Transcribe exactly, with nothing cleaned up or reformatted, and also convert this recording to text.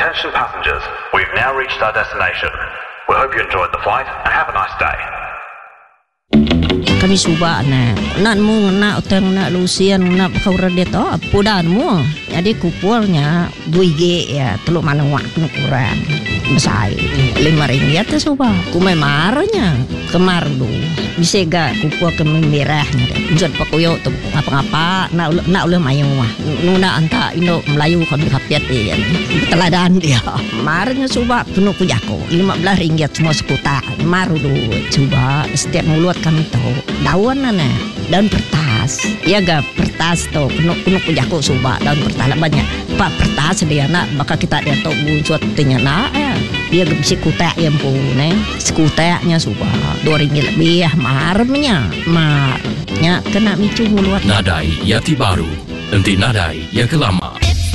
Attention passengers, we've now reached our destination. We hope you enjoyed the flight and have a nice day. Kami suba na nak mu nak utang nak lusian nak kau redet oh pudan mu jadi kupurnya dua G ya teluk mana waktu kurang besar lima ringgit tu suba ku memarnya kemar du bisa gak kupur ke merahnya deh jod pakuyo tu apa-apa nak nak uleh mayu mah nuna anta Indo Melayu kami kapiat dia teladan dia marnya suba penuh ku jako lima belas ringgit semua sekuta maru du coba setiap mulut kami tahu daun mana daun pertas ya ga pertas tu penuh penuh pujaku suba daun pertas banyak pak pertas dia nak maka kita dia tahu buat tanya nak ya dia bisa kutek yang pun sekuteknya suba dua ringgit lebih ya marnya marnya kena micu mulut Nadai Yati Baru nanti nadai yang kelama.